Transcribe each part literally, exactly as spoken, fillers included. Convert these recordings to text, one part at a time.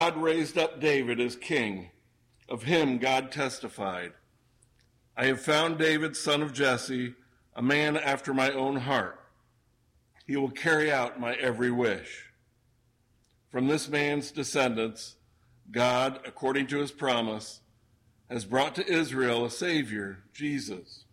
God raised up David as king. Of him God testified, I have found David, son of Jesse, a man after my own heart. He will carry out my every wish. From this man's descendants, God, according to his promise, has brought to Israel a Savior, Jesus.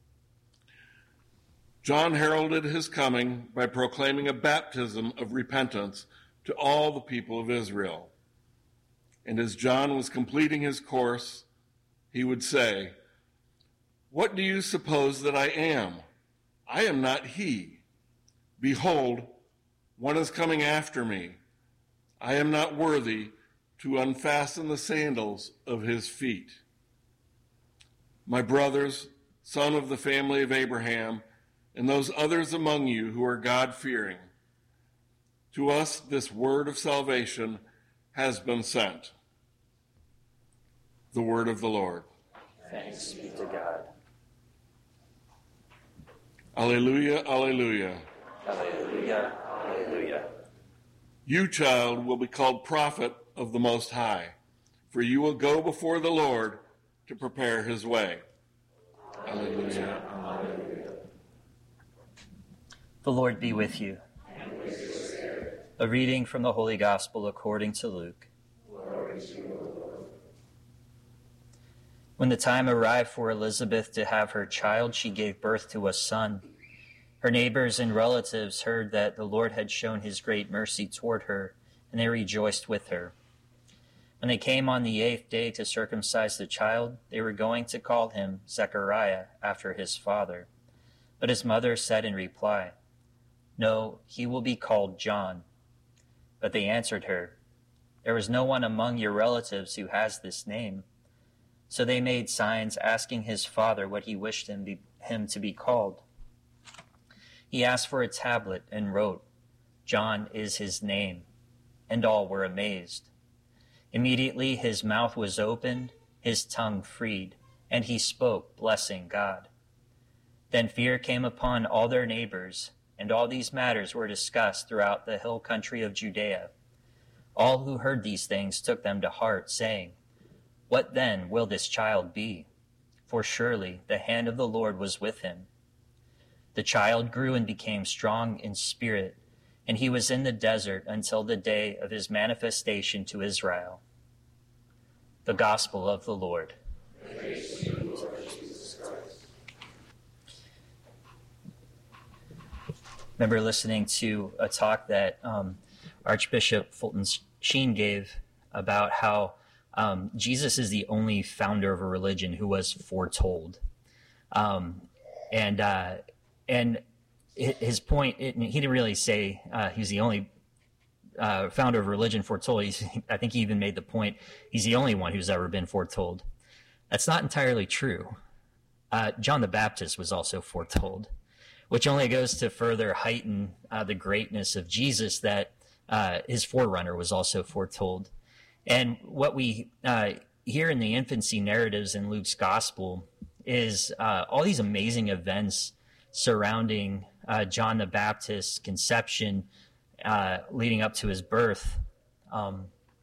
John heralded his coming by proclaiming a baptism of repentance to all the people of Israel. And as John was completing his course, he would say, What do you suppose that I am? I am not he. Behold, one is coming after me. I am not worthy to unfasten the sandals of his feet. My brothers, son of the family of Abraham, and those others among you who are God-fearing, to us this word of salvation has been sent. The word of the Lord. Thanks be to God. Alleluia, alleluia. Alleluia, alleluia. You, child, will be called prophet of the Most High, for you will go before the Lord to prepare his way. Alleluia, alleluia. The Lord be with you. And with your spirit. A reading from the Holy Gospel according to Luke. Glory to you, Lord. When the time arrived for Elizabeth to have her child, she gave birth to a son. Her neighbors and relatives heard that the Lord had shown his great mercy toward her, and they rejoiced with her. When they came on the eighth day to circumcise the child, they were going to call him Zechariah after his father. But his mother said in reply, No, he will be called John. But they answered her, There is no one among your relatives who has this name. So they made signs asking his father what he wished him, be, him to be called. He asked for a tablet and wrote, John is his name. And all were amazed. Immediately his mouth was opened, his tongue freed, and he spoke, blessing God. Then fear came upon all their neighbors, and all these matters were discussed throughout the hill country of Judea. All who heard these things took them to heart, saying, What then will this child be? For surely the hand of the Lord was with him. The child grew and became strong in spirit, and he was in the desert until the day of his manifestation to Israel. The Gospel of the Lord. Praise to you, Lord Jesus Christ. Remember listening to a talk that um, Archbishop Fulton Sheen gave about how um, Jesus is the only founder of a religion who was foretold. Um, and uh, and his point, it, he didn't really say uh, he's the only uh, founder of religion foretold. He's, I think he even made the point he's the only one who's ever been foretold. That's not entirely true. Uh, John the Baptist was also foretold, which only goes to further heighten uh, the greatness of Jesus, that uh, his forerunner was also foretold. And what we uh, hear in the infancy narratives in Luke's gospel is uh, all these amazing events surrounding uh, John the Baptist's conception, uh, leading up to his birth. Um,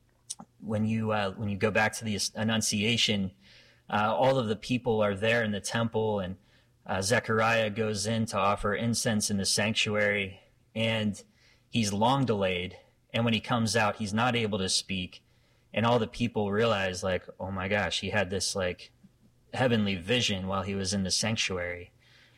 when you uh, when you go back to the Annunciation, uh, all of the people are there in the temple, and uh, Zechariah goes in to offer incense in the sanctuary, and he's long delayed. And when he comes out, he's not able to speak, and all the people realize, like, oh my gosh, he had this like heavenly vision while he was in the sanctuary.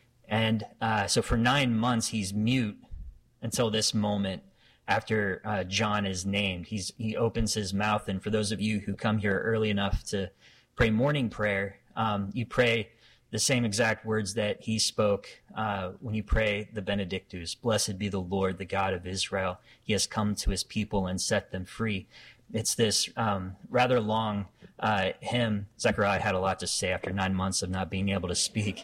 And uh, so for nine months, he's mute until this moment after uh, John is named. He's he opens his mouth, and for those of you who come here early enough to pray morning prayer, um, you pray the same exact words that he spoke uh, when you pray the Benedictus. Blessed be the Lord, the God of Israel. He has come to his people and set them free. It's this um, rather long uh, hymn. Zechariah had a lot to say after nine months of not being able to speak.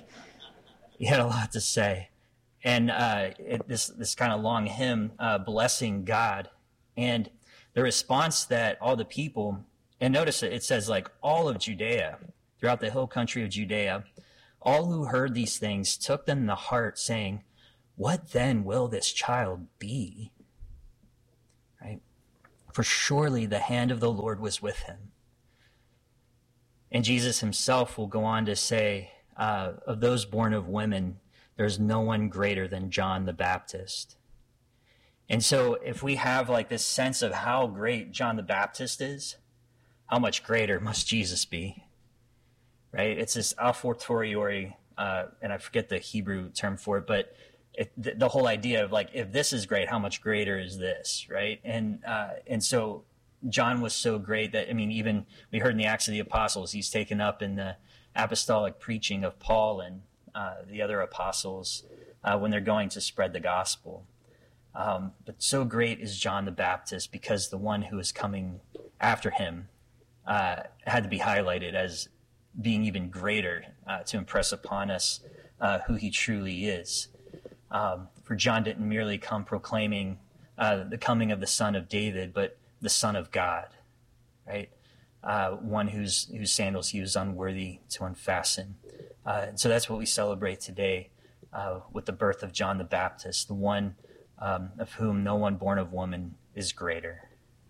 He had a lot to say. And uh, it, this this kind of long hymn, uh, blessing God. And the response that all the people, and notice it, it says like all of Judea, throughout the hill country of Judea, all who heard these things took them to heart, saying, What then will this child be? Right? for surely the hand of the Lord was with him. And Jesus himself will go on to say, uh, of those born of women, there's no one greater than John the Baptist. And so if we have like this sense of how great John the Baptist is, how much greater must Jesus be, right? It's this a fortiori, uh, and I forget the Hebrew term for it, but it, the, the whole idea of like, if this is great, how much greater is this, right? And uh, and so John was so great that, I mean, even we heard in the Acts of the Apostles, he's taken up in the apostolic preaching of Paul and uh, the other apostles uh, when they're going to spread the gospel. Um, but so great is John the Baptist because the one who is coming after him uh, had to be highlighted as being even greater uh, to impress upon us uh, who he truly is. Um, for John didn't merely come proclaiming uh, the coming of the Son of David, but the Son of God, right? Uh, one whose whose sandals he was unworthy to unfasten. Uh, and so that's what we celebrate today uh, with the birth of John the Baptist, the one um, of whom no one born of woman is greater.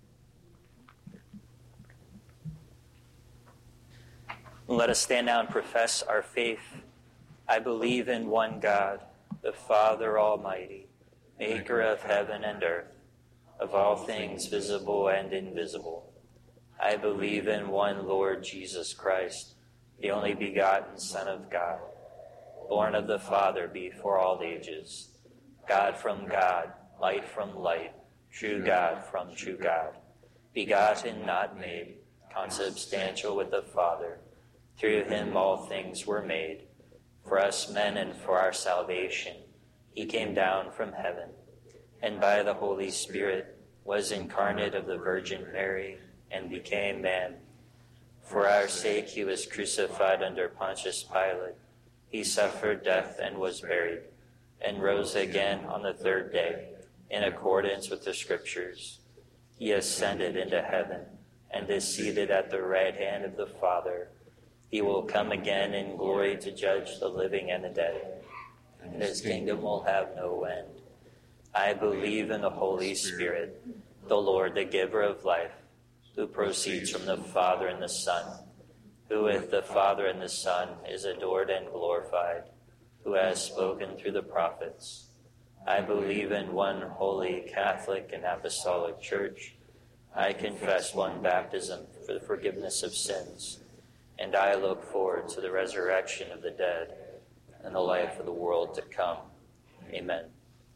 Let us stand now and profess our faith. I believe in one God, the Father Almighty, maker of heaven and earth, of all things visible and invisible. I believe in one Lord Jesus Christ, the only begotten Son of God, born of the Father before all ages, God from God, light from light, true God from true God, begotten, not made, consubstantial with the Father. Through him all things were made. For us men and for our salvation, he came down from heaven, and by the Holy Spirit was incarnate of the Virgin Mary and became man. For our sake he was crucified under Pontius Pilate. He suffered death and was buried, and rose again on the third day, in accordance with the Scriptures. He ascended into heaven and is seated at the right hand of the Father. He will come again in glory to judge the living and the dead, and his kingdom will have no end. I believe in the Holy Spirit, the Lord, the giver of life, who proceeds from the Father and the Son, who with the Father and the Son is adored and glorified, who has spoken through the prophets. I believe in one holy, Catholic, and apostolic church. I confess one baptism for the forgiveness of sins, and I look forward to the resurrection of the dead and the life of the world to come. Amen.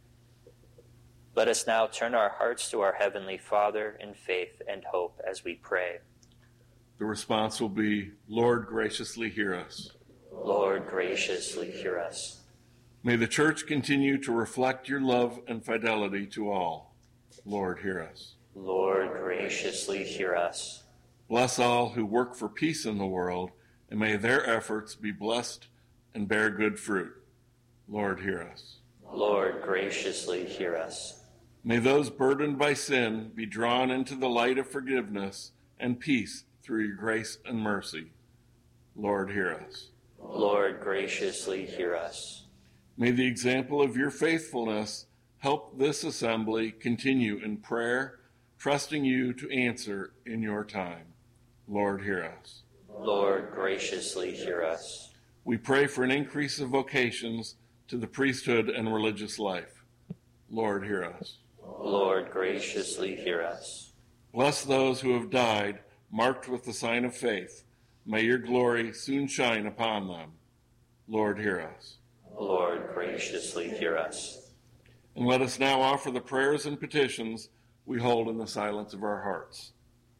Let us now turn our hearts to our Heavenly Father in faith and hope as we pray. The response will be, Lord, graciously hear us. Lord, graciously hear us. May the Church continue to reflect your love and fidelity to all. Lord, hear us. Lord, graciously hear us. Bless all who work for peace in the world, and may their efforts be blessed and bear good fruit. Lord, hear us. Lord, graciously hear us. May those burdened by sin be drawn into the light of forgiveness and peace through your grace and mercy. Lord, hear us. Lord, graciously hear us. May the example of your faithfulness help this assembly continue in prayer, trusting you to answer in your time. Lord, hear us. Lord, graciously hear us. We pray for an increase of vocations to the priesthood and religious life. Lord, hear us. Lord, graciously hear us. Bless those who have died, marked with the sign of faith. May your glory soon shine upon them. Lord, hear us. Lord, graciously hear us. And let us now offer the prayers and petitions we hold in the silence of our hearts.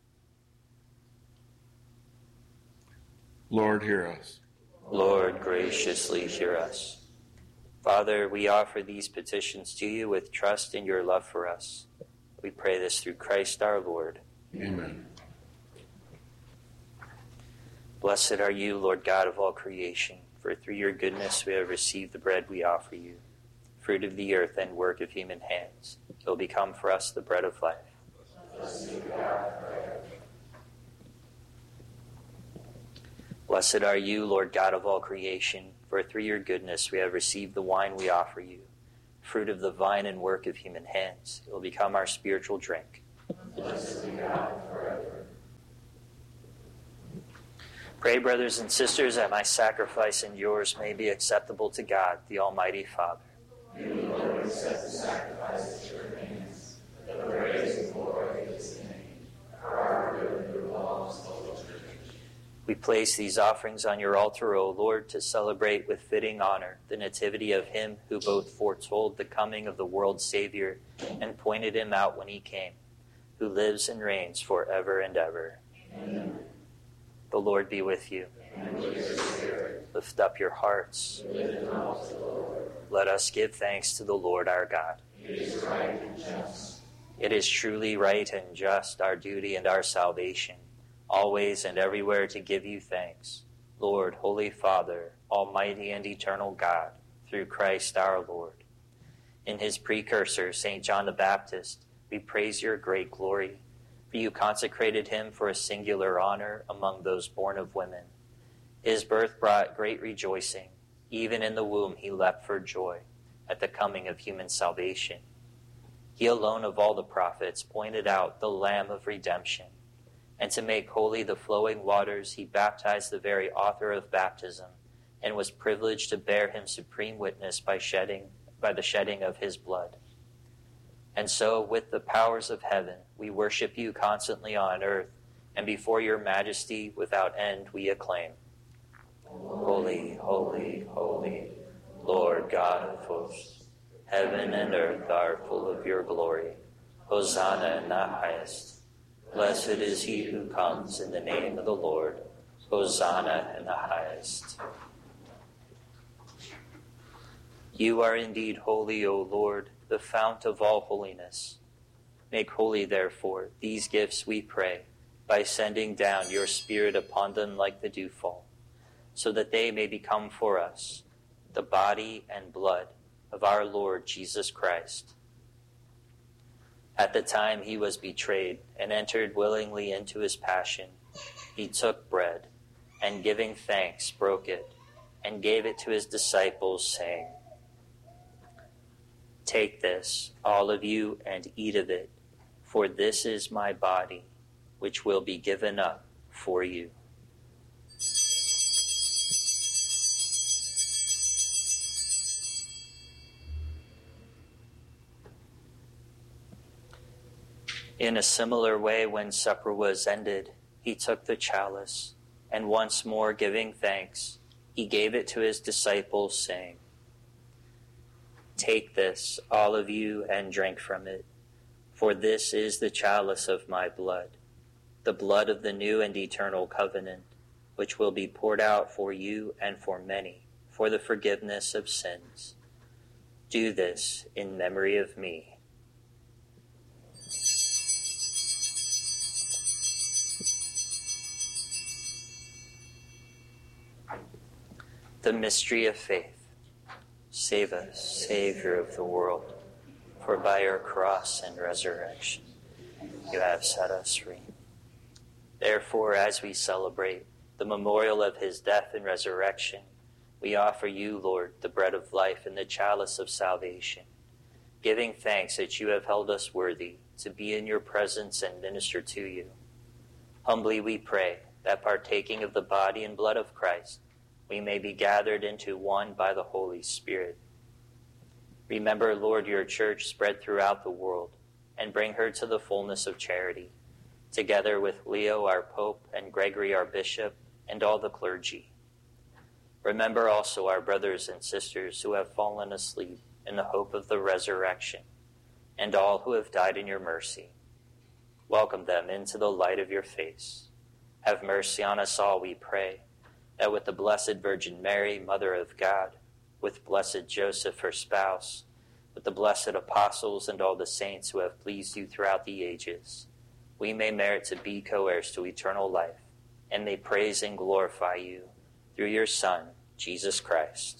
Lord, hear us. Lord, graciously hear us. Father, we offer these petitions to you with trust in your love for us. We pray this through Christ our Lord. Amen. Blessed are you, Lord God of all creation, for through your goodness we have received the bread we offer you, fruit of the earth and work of human hands. It will become for us the bread of life. Blessed are you, Lord God of all creation, for through your goodness we have received the wine we offer you, fruit of the vine and work of human hands. It will become our spiritual drink. Pray, brothers and sisters, that my sacrifice and yours may be acceptable to God, the Almighty Father. You, Lord, accept the sacrifice at your hands, the praise and glory of his name, for our good and good of all his holy church. We place these offerings on your altar, O Lord, to celebrate with fitting honor the nativity of him who both foretold the coming of the world's Savior and pointed him out when he came, who lives and reigns forever and ever. Amen. The Lord be with you. And with your spirit. Lift up your hearts. Lift them up to the Lord. Let us give thanks to the Lord our God. It is right and just. It is truly right and just, our duty and our salvation, always and everywhere to give you thanks, Lord, Holy Father, Almighty and eternal God, through Christ our Lord. In his precursor, Saint John the Baptist, we praise your great glory, for you consecrated him for a singular honor among those born of women. His birth brought great rejoicing. Even in the womb he leapt for joy at the coming of human salvation. He alone of all the prophets pointed out the Lamb of redemption, and to make holy the flowing waters he baptized the very author of baptism, and was privileged to bear him supreme witness by shedding by the shedding of his blood. And so, with the powers of heaven, we worship you constantly on earth, and before your majesty without end we acclaim. Holy, holy, holy, Lord God of hosts, heaven and earth are full of your glory. Hosanna in the highest. Blessed is he who comes in the name of the Lord. Hosanna in the highest. You are indeed holy, O Lord, the fount of all holiness. Make holy, therefore, these gifts, we pray, by sending down your Spirit upon them like the dewfall, so that they may become for us the body and blood of our Lord Jesus Christ. At the time he was betrayed and entered willingly into his passion, he took bread, and giving thanks, broke it, and gave it to his disciples, saying, "Take this, all of you, and eat of it, for this is my body, which will be given up for you." In a similar way, when supper was ended, he took the chalice, and once more giving thanks, he gave it to his disciples, saying, "Take this, all of you, and drink from it, for this is the chalice of my blood, the blood of the new and eternal covenant, which will be poured out for you and for many, for the forgiveness of sins. Do this in memory of me." The mystery of faith. Save us, Savior of the world, for by your cross and resurrection you have set us free. Therefore, as we celebrate the memorial of his death and resurrection, we offer you, Lord, the bread of life and the chalice of salvation, giving thanks that you have held us worthy to be in your presence and minister to you. Humbly we pray that, partaking of the body and blood of Christ, we may be gathered into one by the Holy Spirit. Remember, Lord, your church spread throughout the world, and bring her to the fullness of charity, together with Leo, our Pope, and Gregory, our Bishop, and all the clergy. Remember also our brothers and sisters who have fallen asleep in the hope of the resurrection, and all who have died in your mercy. Welcome them into the light of your face. Have mercy on us all, we pray, that with the Blessed Virgin Mary, Mother of God, with blessed Joseph, her spouse, with the blessed apostles and all the saints who have pleased you throughout the ages, we may merit to be co-heirs to eternal life, and may praise and glorify you through your Son, Jesus Christ.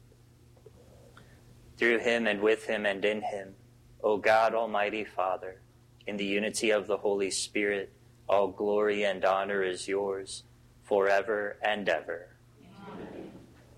Through him and with him and in him, O God, Almighty Father, in the unity of the Holy Spirit, all glory and honor is yours, forever and ever. Amen.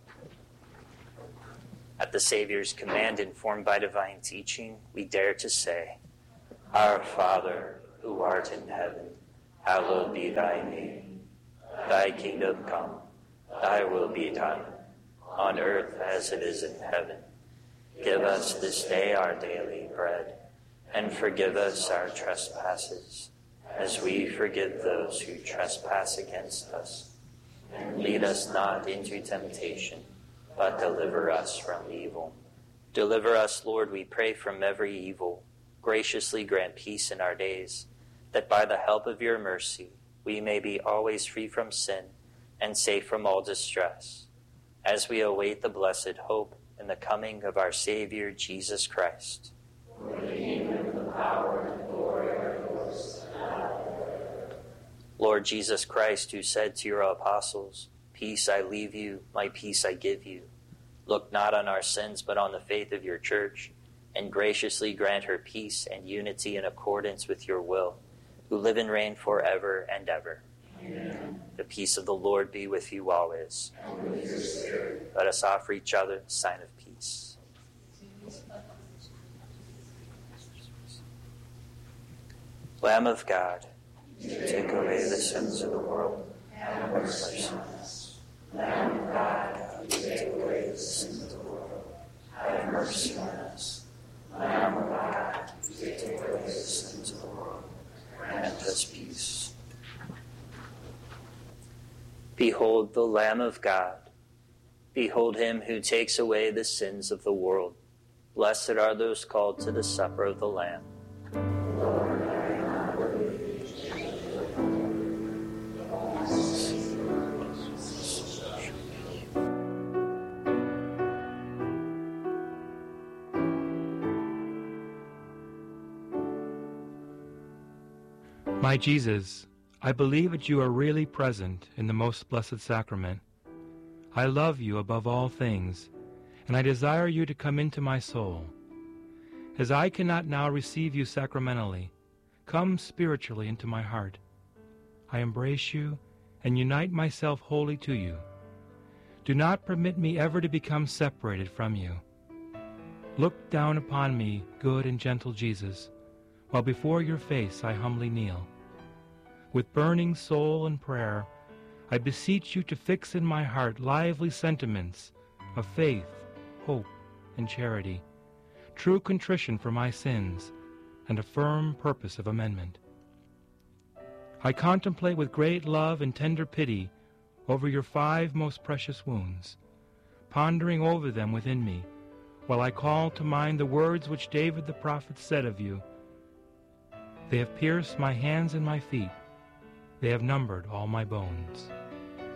At the Savior's command, informed by divine teaching, we dare to say, Our Father, who art in heaven, hallowed be thy name. Thy kingdom come, thy will be done, on earth as it is in heaven. Give us this day our daily bread, and forgive us our trespasses, as we forgive those who trespass against us. And lead us not into temptation, but deliver us from evil. Deliver us, Lord, we pray, from every evil. Graciously grant peace in our days, that by the help of your mercy we may be always free from sin and safe from all distress, as we await the blessed hope and the coming of our Savior, Jesus Christ. For the kingdom, the power, and the glory are yours. Lord Jesus Christ, who said to your apostles, "Peace I leave you, my peace I give you," look not on our sins, but on the faith of your church, and graciously grant her peace and unity in accordance with your will, who live and reign forever and ever. Amen. The peace of the Lord be with you always. And with your spirit. Let us offer each other the sign of peace. Lamb of God, you take away the sins of the world, have mercy on us. Lamb of God, you take away the sins of the world, have mercy on us. Lamb of God, you take away the sins of the world, grant us peace. Behold the Lamb of God. Behold him who takes away the sins of the world. Blessed are those called to the supper of the Lamb. Lord, I am not worthy. My Jesus, I believe that you are really present in the most blessed sacrament. I love you above all things, and I desire you to come into my soul. As I cannot now receive you sacramentally, come spiritually into my heart. I embrace you and unite myself wholly to you. Do not permit me ever to become separated from you. Look down upon me, good and gentle Jesus, while before your face I humbly kneel. With burning soul and prayer, I beseech you to fix in my heart lively sentiments of faith, hope, and charity, true contrition for my sins, and a firm purpose of amendment. I contemplate with great love and tender pity over your five most precious wounds, pondering over them within me, while I call to mind the words which David the prophet said of you. They have pierced my hands and my feet. They have numbered all my bones.